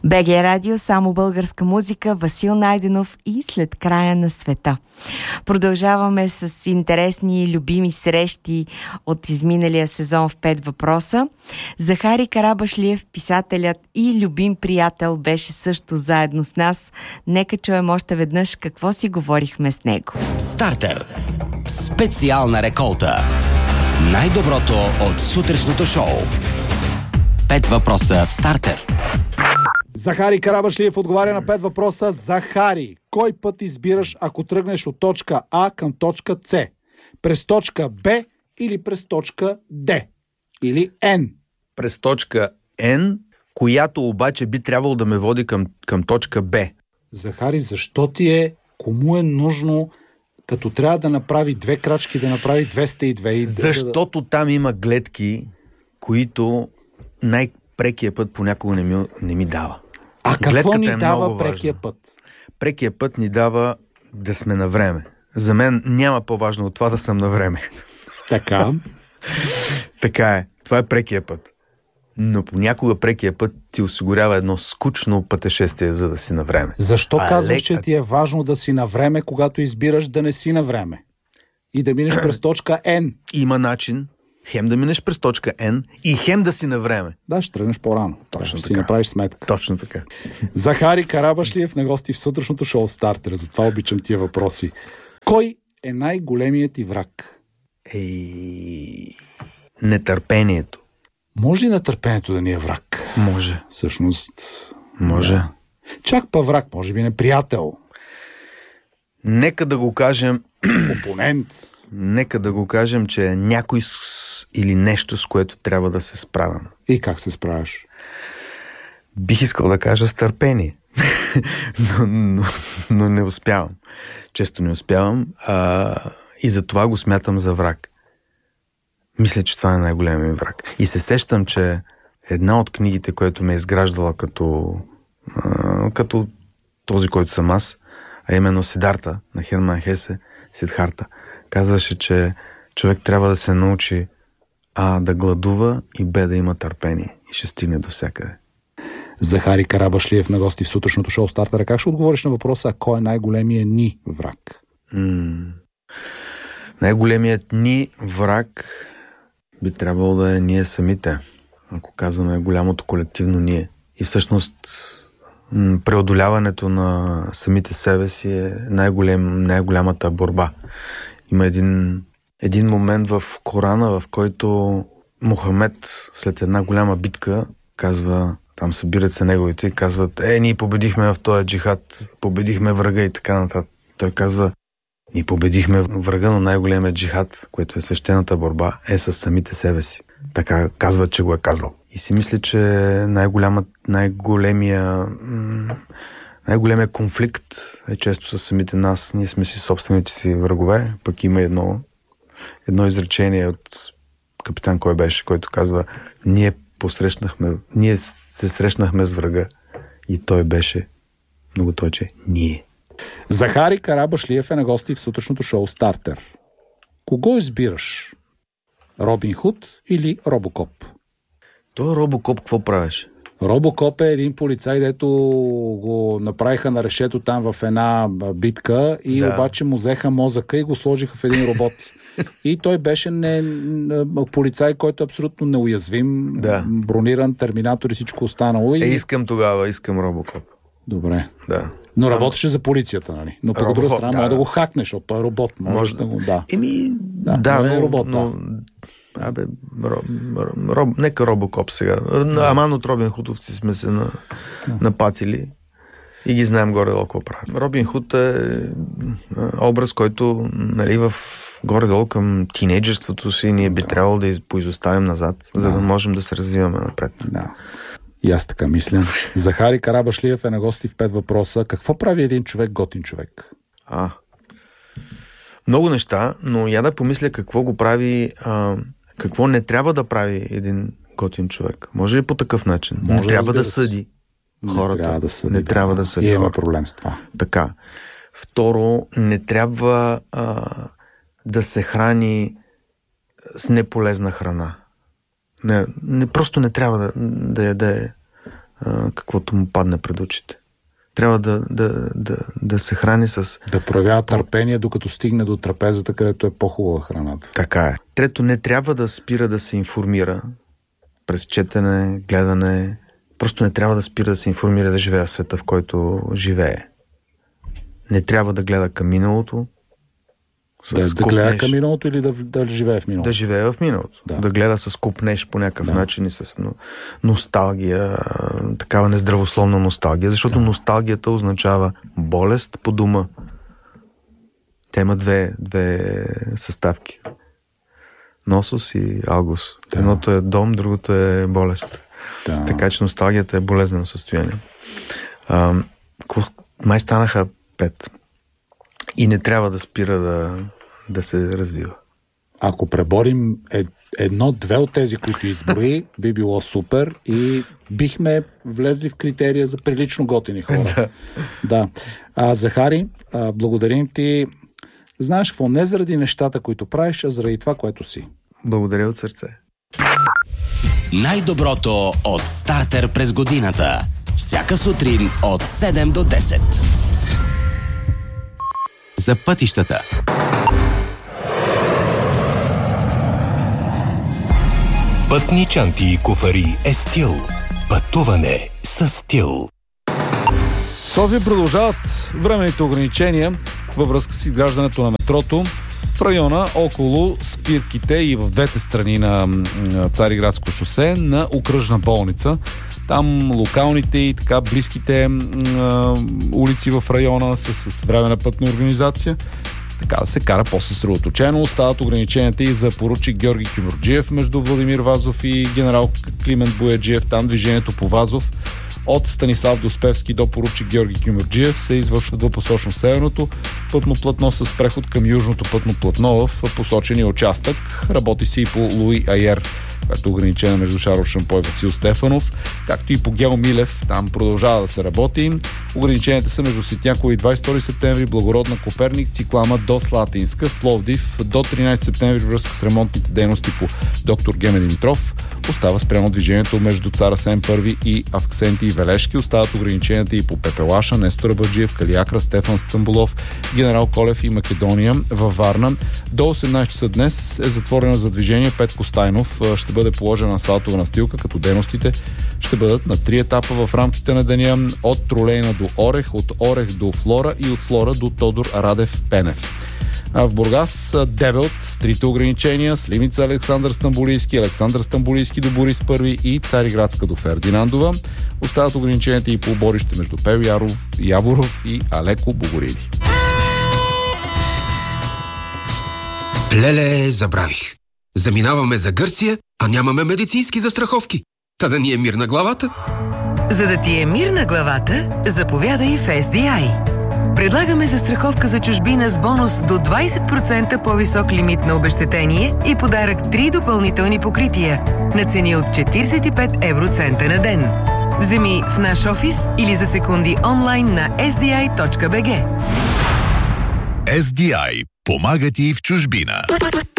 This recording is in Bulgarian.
БГ Радио, само българска музика, Васил Найденов и След края на света. Продължаваме с интересни и любими срещи от изминалия сезон в 5 въпроса. Захари Карабашлиев, писателят и любим приятел, беше също заедно с нас. Нека чуем още веднъж какво си говорихме с него. Стартер. Специална реколта. Най-доброто от сутрешното шоу. 5 въпроса в Стартер. Захари Карабашлиев отговаря на 5 въпроса. Захари, кой път избираш, ако тръгнеш от точка А към точка С? През точка Б или през точка Д? Или Н? През точка Н, която обаче би трябвало да ме води към точка Б. Захари, защо кому е нужно, като трябва да направи 2 крачки, да направи 202? Защото там има гледки, които най-прекия път понякога не ми дава. А какво ни дава прекия път? Прекия път ни дава да сме на време. За мен няма по-важно от това да съм на време. Така. Така е. Това е прекия път. Но понякога прекия път ти осигурява едно скучно пътешествие, за да си на време. Защо казваш, че ти е важно да си на време, когато избираш да не си на време? И да минеш през точка Н? Има начин хем да минеш през точка Н и хем да си на време. Да, ще тръгнеш по-рано. Точно така. Си направиш сметка. Точно така. Захари Карабашлиев на гости в сутрешното шоу Стартер. Затова обичам тия въпроси. Кой е най-големият ти враг? Нетърпението. Може ли нетърпението да ни е враг? Може. Всъщност... Може. Да. Чак па враг, може би не приятел. Нека да го кажем... Опонент. Нека да го кажем, че е някой или нещо, с което трябва да се справям. И как се справяш? Бих искал да кажа с търпение. но не успявам. Често не успявам. И затова го смятам за враг. Мисля, че това е най-големият враг. И се сещам, че една от книгите, която ме е изграждала като този, който съм аз, а именно Сидарта на Херман Хесе, Сидхарта, казваше, че човек трябва да се научи да гладува и да има търпение. И ще стигне до всякъде. Захари Карабашлиев на гости в сутрешното шоу Стартера. Как ще отговориш на въпроса, кой е най-големият ни враг? Най-големият ни враг би трябвало да е ние самите, ако казваме голямото колективно ние. И всъщност преодоляването на самите себе си е най-голямата борба. Има един момент в Корана, в който Мохамед след една голяма битка казва, там събират се неговите и казват, ние победихме в този джихад, победихме врага и така нататък. Той казва, ние победихме врага, но най-големият джихад, което е свещената борба, е с самите себе си. Така казва, че го е казал. И си мисля, че най-големия конфликт е често с самите нас. Ние сме си собствените си врагове. Пък има едно изречение от капитан кой беше, който казва, ние се срещнахме с врага и той беше много точе ние. Захари Карабашлиев е на гости в сутрешното шоу Стартер. Кого избираш? Робин Худ или Робокоп? Той Робокоп какво правиш? Робокоп е един полицай, дето го направиха на решето там в една битка и обаче му взеха мозъка и го сложиха в един робот. И той беше полицай, който е абсолютно неуязвим, брониран, терминатор и всичко останало. Искам Робокоп. Добре. Да. Но работеше за полицията, нали? Но по друга страна може да го хакнеш, защото той е робот. Може да го... но е робот, нека Робокоп сега. Аман от Робин Худовци сме се напатили и ги знаем горе-долу какво правят. Робин Худ е образ, който, нали, в горе-долу към тинейджерството си ние би трябвало да поизоставим назад, за да можем да се развиваме напред. Да. И аз така мисля. Захари Карабашлиев е на гости в 5 въпроса. Какво прави един човек готин човек? Много неща, но я да помисля какво го прави, какво не трябва да прави един готин човек. Може ли по такъв начин? Не трябва да съди хората. Не трябва да съди. И има проблем с това. Така. Второ, не трябва да се храни с неполезна храна. Просто не трябва да яде каквото му падне пред очите. Трябва да се храни с... Да проявява търпение, докато стигне до трапезата, където е по-хубава храната. Така е. Трето, не трябва да спира да се информира през четене, гледане. Просто не трябва да спира да се информира, да живее в света, в който живее. Не трябва да гледа към миналото. Да гледа към миналото или да живее в миналото? Да живее в миналото. Да гледа с купнеж по някакъв начин и с носталгия, такава нездравословна носталгия, защото носталгията означава болест по дума. Те има две съставки. Носос и алгос. Едното е дом, другото е болест. Така че носталгията е болезнено състояние. Май станаха 5. И не трябва да спира да се развива. Ако преборим едно-две от тези, които изброи, би било супер и бихме влезли в критерия за прилично готини хора. Да. Захари, благодарим ти. Знаеш какво? Не заради нещата, които правиш, а заради това, което си. Благодаря от сърце. Най-доброто от Стартер през годината. Всяка сутрин от 7 до 10. За пътищата. Пътни чанти и куфари е стил. Пътуване с стил. София продължават временните ограничения във връзка с изграждането на метрото в района около спирките и в двете страни на Цариградско шосе на окръжна болница. Там локалните и така близките улици в района са с временна пътна организация. Така да се кара по-съсредоточено. Остават ограниченията и за поручик Георги Кюмюрджиев между Владимир Вазов и генерал Климент Бояджиев. Там движението по Вазов от Станислав Доспевски до поручик Георги Кюмюрджиев се извършва двупосочно северното пътно платно с преход към южното пътно платно в посочения участък. Работи се и по Луи Айер, което е ограничена между Шарл Шампой и Васил Стефанов, както и по Гео Милев. Там продължава да се работи. Ограниченията са между Ситняково и 22 септември, Благородна, Коперник, Циклама до Слатинска, в Пловдив до 13 септември връзка с ремонтните дейности по доктор Геме Димитров. Остава спрямо движението между Цар Асен I и Авксенти и Велешки. Остават ограниченията и по Пепелаша, Нестор Абаджиев, Калиакра, Стефан Стамбулов, Генерал Колев и Македония във Варна. До 18 часа днес е затворена за движение Петко Стайнов. Ще бъде положена асфалтова настилка, като дейностите ще бъдат на 3 етапа в рамките на деня от Тролейна до Орех, от Орех до Флора и от Флора до Тодор Радев Пенев. В Бургас Девелт с 3 ограничения, Сливница Александър Стамбулийски до Борис I и Цариградска до Фердинандова. Остават ограниченията и по оборище между Пел Яворов и Алеко Богориди. Леле, забравих. Заминаваме за Гърция, а нямаме медицински застраховки. Та да ни е мир на главата. За да ти е мир на главата, заповядай в SDI. Предлагаме застраховка за чужбина с бонус до 20% по-висок лимит на обезщетение и подарък 3 допълнителни покрития на цени от 45 евроцента на ден. Вземи в наш офис или за секунди онлайн на sdi.bg. SDI помага ти в чужбина.